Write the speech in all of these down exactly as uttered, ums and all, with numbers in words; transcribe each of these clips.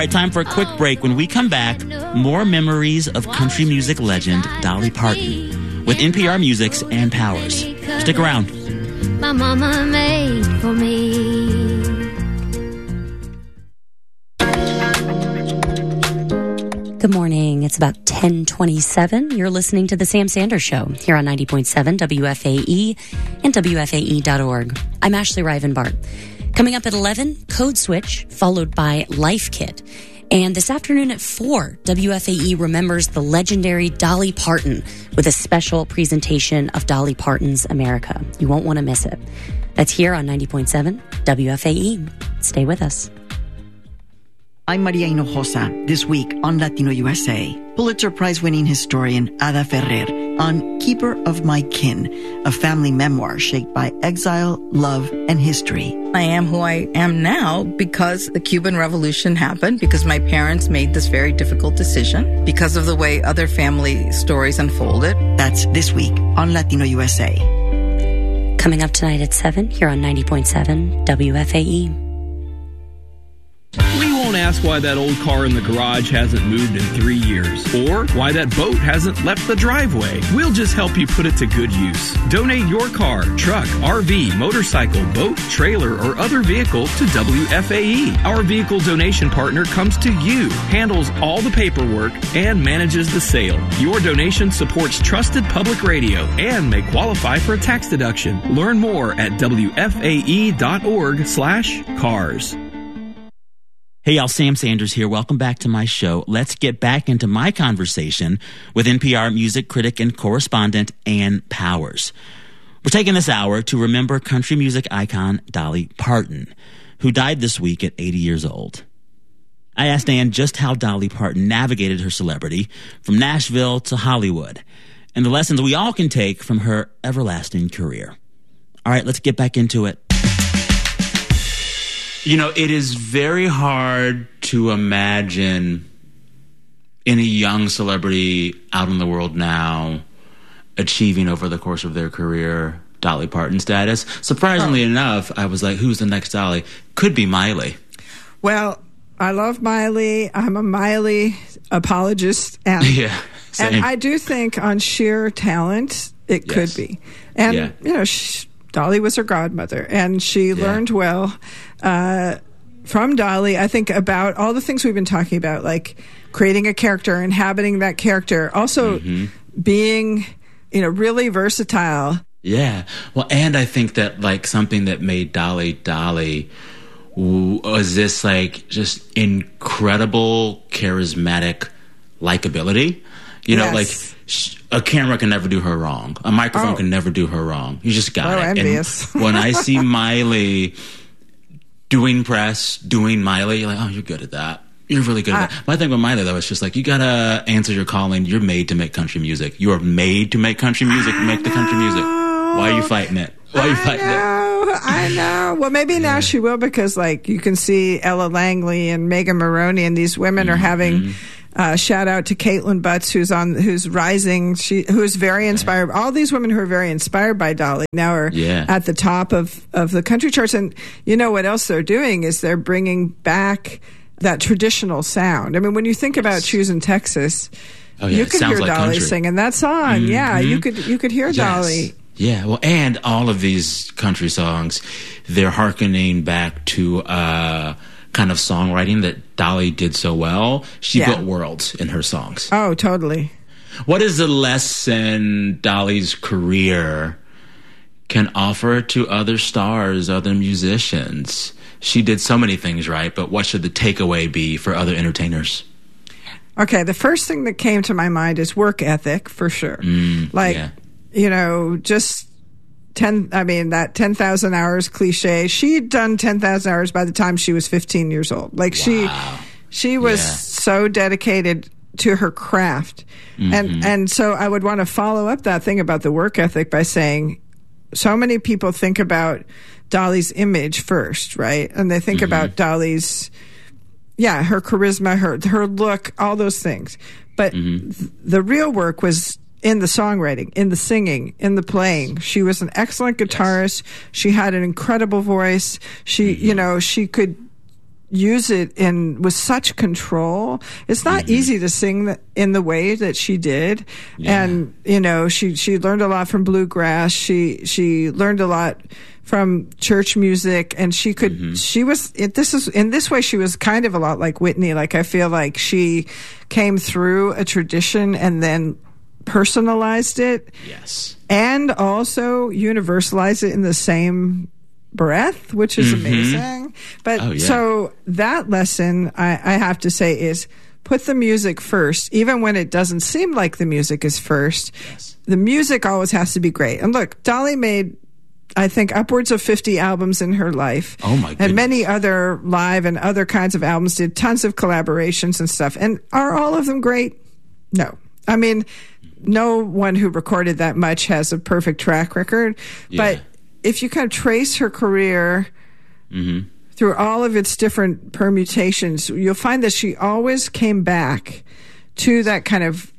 right, time for a quick break. When we come back, more memories of country music legend Dolly Parton with N P R Music's Ann Powers. Stick around. My mama made for me. Good morning. It's about ten twenty-seven. You're listening to The Sam Sanders Show here on ninety point seven W F A E and W F A E dot org. I'm Ashley Rivenbart. Coming up at eleven, Code Switch, followed by Life Kit. And this afternoon at four, W F A E remembers the legendary Dolly Parton with a special presentation of Dolly Parton's America. You won't want to miss it. That's here on ninety point seven W F A E. Stay with us. I'm Maria Hinojosa. This week on Latino U S A, Pulitzer Prize-winning historian Ada Ferrer on Keeper of My Kin, a family memoir shaped by exile, love, and history. I am who I am now because the Cuban Revolution happened, because my parents made this very difficult decision, because of the way other family stories unfolded. That's this week on Latino U S A. Coming up tonight at seven here on ninety point seven W F A E. We won't ask why that old car in the garage hasn't moved in three years, or why that boat hasn't left the driveway. We'll just help you put it to good use. Donate your car, truck, R V, motorcycle, boat, trailer, or other vehicle to W F A E. Our vehicle donation partner comes to you, handles all the paperwork, and manages the sale. Your donation supports trusted public radio and may qualify for a tax deduction. Learn more at W F A E dot org slash cars. Hey, y'all, Sam Sanders here. Welcome back to my show. Let's get back into my conversation with N P R music critic and correspondent Ann Powers. We're taking this hour to remember country music icon Dolly Parton, who died this week at eighty years old. I asked Ann just how Dolly Parton navigated her celebrity from Nashville to Hollywood and the lessons we all can take from her everlasting career. All right, let's get back into it. You know, it is very hard to imagine any young celebrity out in the world now achieving over the course of their career Dolly Parton status. Surprisingly oh. enough, I was like, who's the next Dolly? Could be Miley. Well, I love Miley. I'm a Miley apologist. And, yeah, same. And I do think on sheer talent, it yes. could be. And, yeah. you know, she, Dolly was her godmother, and she yeah. learned well uh, from Dolly, I think, about all the things we've been talking about, like creating a character, inhabiting that character, also mm-hmm. being, you know, really versatile. Yeah. Well, and I think that, like, something that made Dolly Dolly was this, like, just incredible, charismatic likability. You know, yes. like, sh- a camera can never do her wrong. A microphone oh. can never do her wrong. You just got oh, it. Envious. And when I see Miley doing press, doing Miley, you're like, oh, you're good at that. You're really good at uh, that. My thing with Miley, though, is just like, you got to answer your calling. You're made to make country music. You are made to make country music. Make the country music. Why are you fighting it? Why are you fighting I know, it? I know. Well, maybe now she will, because, like, you can see Ella Langley and Megan Maroney, and these women mm-hmm. are having... Uh, shout out to Caitlin Butts, who's on, who's rising. She, who's very inspired. All these women who are very inspired by Dolly now are yeah. at the top of, of the country charts. And you know what else they're doing is they're bringing back that traditional sound. I mean, when you think about Choosing Texas, oh, yeah. you could hear like Dolly country. singing that song. Mm-hmm. Yeah, you could you could hear yes. Dolly. Yeah, well, and all of these country songs, they're hearkening back to uh, kind of songwriting that Dolly did so well. She yeah. built worlds in her songs. Oh, totally. What is the lesson Dolly's career can offer to other stars, other musicians? She did so many things right, but what should the takeaway be for other entertainers? Okay, the first thing that came to my mind is work ethic, for sure. Mm, like, yeah. you know, just... ten I mean, that ten thousand hours cliche. She'd done ten thousand hours by the time she was fifteen years old. Like, wow. she she was yeah. so dedicated to her craft. Mm-hmm. And and so I would want to follow up that thing about the work ethic by saying, so many people think about Dolly's image first, right? And they think mm-hmm. about Dolly's, yeah, her charisma, her her look, all those things. But mm-hmm. th- the real work was in the songwriting, in the singing, in the playing. She was an excellent guitarist. Yes. She had an incredible voice. She, mm-hmm. you know, she could use it in with such control. It's not mm-hmm. easy to sing the, in the way that she did. Yeah. And, you know, she, she learned a lot from bluegrass. She, she learned a lot from church music, and she could, mm-hmm. she was, it, this is, in this way, she was kind of a lot like Whitney. Like, I feel like she came through a tradition and then personalized it. Yes. And also universalized it in the same breath, which is mm-hmm. amazing. But oh, yeah. so that lesson, I, I have to say, is put the music first, even when it doesn't seem like the music is first. Yes. The music always has to be great. And look, Dolly made, I think, upwards of fifty albums in her life. Oh, my goodness. And many other live and other kinds of albums, did tons of collaborations and stuff. And are all of them great? No. I mean, no one who recorded that much has a perfect track record. Yeah. But if you kind of trace her career mm-hmm. through all of its different permutations, you'll find that she always came back to that kind of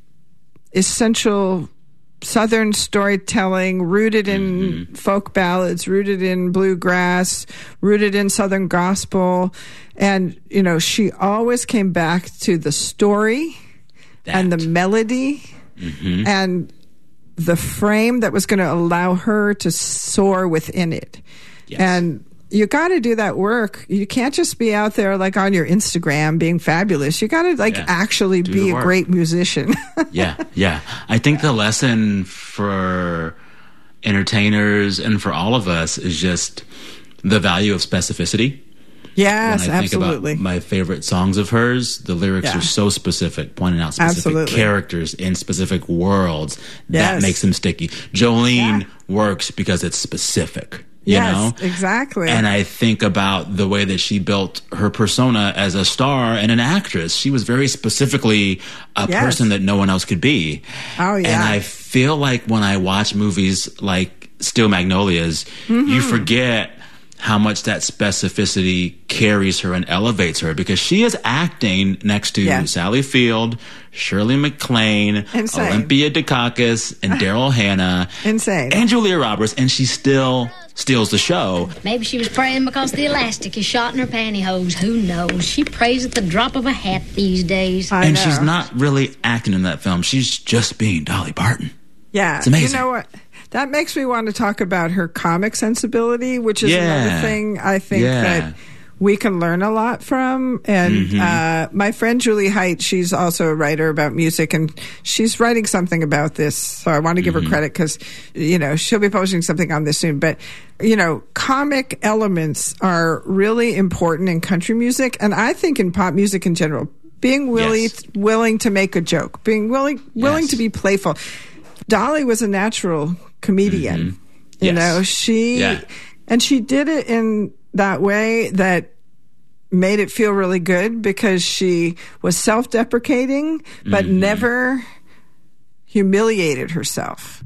essential Southern storytelling, rooted in mm-hmm. folk ballads, rooted in bluegrass, rooted in Southern gospel. And, you know, she always came back to the story that. and the melody mm-hmm. and the frame that was going to allow her to soar within it. Yes. And you got to do that work. You can't just be out there like on your Instagram being fabulous. You got to like yeah. actually do be a great musician. yeah, yeah. I think the lesson for entertainers and for all of us is just the value of specificity. Yes, when I think absolutely. About my favorite songs of hers, the lyrics yeah. are so specific, pointing out specific absolutely. characters in specific worlds. Yes. That makes them sticky. Jolene yeah. works because it's specific. You yes, know? exactly. And I think about the way that she built her persona as a star and an actress. She was very specifically a yes. person that no one else could be. Oh, yeah. And I feel like when I watch movies like Steel Magnolias, mm-hmm. you forget how much that specificity carries her and elevates her, because she is acting next to yeah. Sally Field, Shirley MacLaine, Insane. Olympia Dukakis, and Daryl Hannah. Insane. And Julia Roberts, and she still steals the show. Maybe she was praying because the elastic is shot in her pantyhose. Who knows? She prays at the drop of a hat these days. I and know. she's not really acting in that film. She's just being Dolly Parton. Yeah. It's amazing. You know what? That makes me want to talk about her comic sensibility, which is yeah. another thing I think yeah. that we can learn a lot from. And mm-hmm. uh, my friend Julie Height, she's also a writer about music, and she's writing something about this. So I want to give mm-hmm. her credit because, you know, she'll be posting something on this soon. But, you know, comic elements are really important in country music, and I think in pop music in general. Being willing, yes. willing to make a joke, being willing, willing yes. to be playful. Dolly was a natural comedian. Mm-hmm. You yes. know, she yeah. and she did it in that way that made it feel really good, because she was self-deprecating but mm-hmm. never humiliated herself.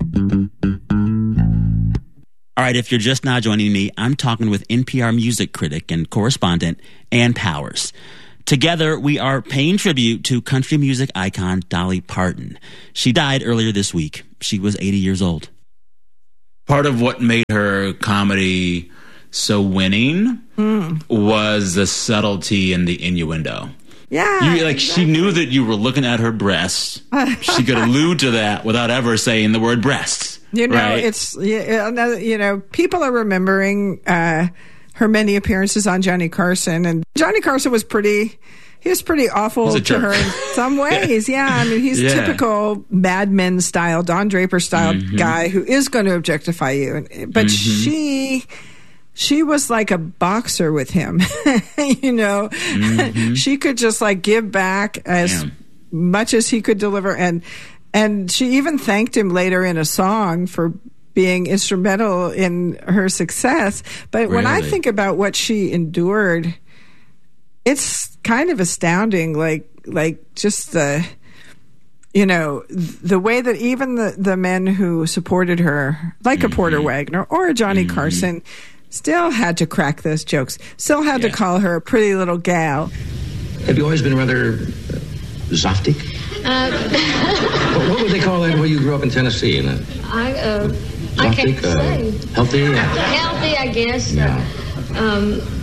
All right, if you're just now joining me, I'm talking with N P R music critic and correspondent Ann Powers. Together, we are paying tribute to country music icon Dolly Parton. She died earlier this week. She was eighty years old. Part of what made her comedy so winning mm. was the subtlety and the innuendo. Yeah. You, like, exactly. she knew that you were looking at her breasts. She could allude to that without ever saying the word breasts. You know, right? it's, you know, people are remembering uh, her many appearances on Johnny Carson. And Johnny Carson was pretty... He was pretty awful to jerk. her in some ways. Yeah, I mean, he's yeah. typical Mad Men style, Don Draper style mm-hmm. guy who is going to objectify you. But mm-hmm. she, she was like a boxer with him. You know, mm-hmm. she could just like give back as Damn. much as he could deliver, and and she even thanked him later in a song for being instrumental in her success. But really? when I think about what she endured, it's kind of astounding, like like just the, you know, the way that even the, the men who supported her, like mm-hmm. a Porter Wagner or a Johnny mm-hmm. Carson, still had to crack those jokes, still had yeah. to call her a pretty little gal. Have you always been rather uh, zoftic? Uh, what, what would they call that where you grew up in Tennessee? In a, I, uh, I can't uh, say. Healthy? Healthy, I guess. Yeah. Um,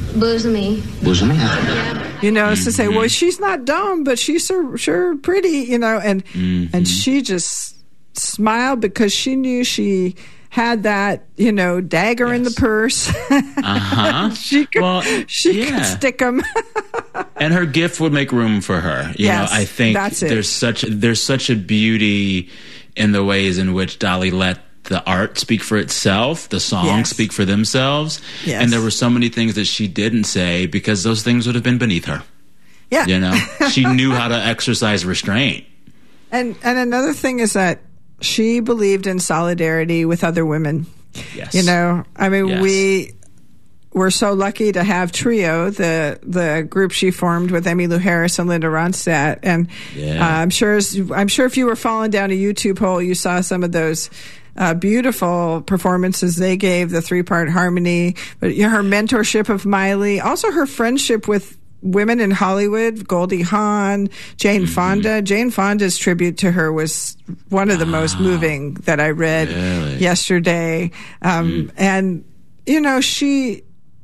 Bosomy. Bosomy? You know, it's to say, well, she's not dumb, but she's so, sure pretty, you know, and Mm-hmm. and she just smiled because she knew she had that, you know, dagger in the Yes. purse. Uh-huh. she could, Well, she yeah. could stick them. And her gift would make room for her. You Yes, know, I think that's it. there's such there's such a beauty in the ways in which Dolly let the art speak for itself, the songs Yes. speak for themselves. Yes. And there were so many things that she didn't say because those things would have been beneath her. Yeah. You know, she knew how to exercise restraint. And and another thing is that she believed in solidarity with other women. Yes. You know, I mean, Yes. we were so lucky to have Trio, the the group she formed with Emmylou Harris and Linda Ronstadt, and Yeah. uh, I'm sure as, I'm sure if you were following down a YouTube hole, you saw some of those. Uh, beautiful performances they gave, the three-part harmony, but you know, her mentorship of Miley, also her friendship with women in Hollywood, Goldie Hawn, Jane Mm-hmm. Fonda. Jane Fonda's tribute to her was one of the most moving that I read Really? yesterday. Um, Mm. And, you know, she,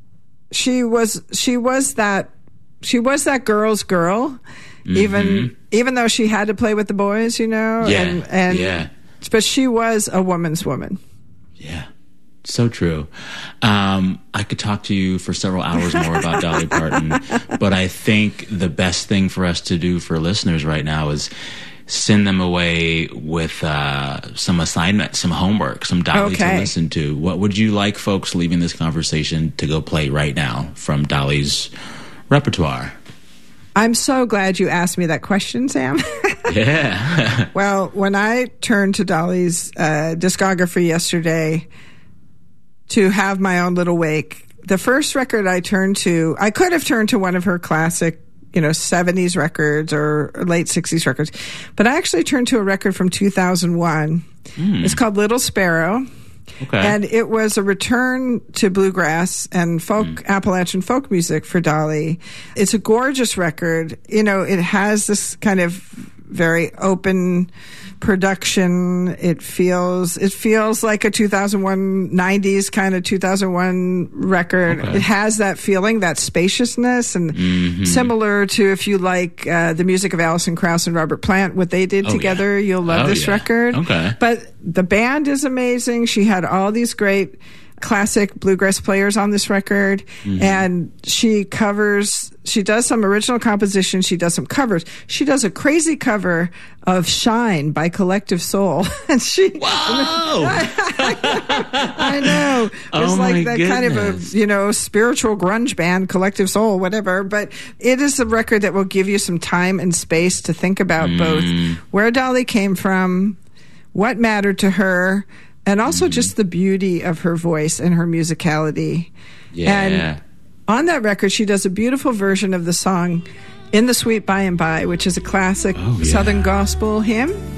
she was, she was that, she was that girl's girl, even, even though she had to play with the boys, you know, Mm-hmm. Yeah, and, and, yeah. but she was a woman's woman. Yeah. So true. Um, I could talk to you for several hours more about Dolly Parton, but I think the best thing for us to do for listeners right now is send them away with uh, some assignment, some homework, some Dolly Okay. to listen to. What would you like folks leaving this conversation to go play right now from Dolly's repertoire? I'm so glad you asked me that question, Sam. Yeah. Well, when I turned to Dolly's uh, discography yesterday to have my own little wake, the first record I turned to, I could have turned to one of her classic, you know, seventies records or late sixties records, but I actually turned to a record from two thousand one. Mm. It's called Little Sparrow. Okay. And it was a return to bluegrass and folk, Mm. Appalachian folk music for Dolly. It's a gorgeous record. You know, it has this kind of very open production. It feels, it feels like a two thousand one nineties kind of two thousand one record. Okay. It has that feeling, that spaciousness, and Mhm. similar to if you like uh, the music of Alison Krauss and Robert Plant, what they did Oh, together, yeah. you'll love Oh, this yeah. record. Okay. But the band is amazing. She had all these great classic bluegrass players on this record, Mm-hmm. and she covers, she does some original compositions, she does some covers. She does a crazy cover of Shine by Collective Soul. And she, Whoa! I know. It's Oh, like my that kind of goodness. a, you know, spiritual grunge band, Collective Soul, whatever. But it is a record that will give you some time and space to think about Mm. both where Dolly came from, what mattered to her, and also Mm. just the beauty of her voice and her musicality. Yeah. And on that record, she does a beautiful version of the song In the Sweet By and By, which is a classic Oh, yeah. Southern gospel hymn.